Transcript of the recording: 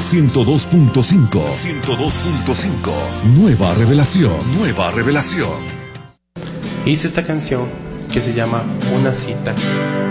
102.5. 102.5. Nueva revelación. Nueva revelación. Hice esta canción que se llama Una cita.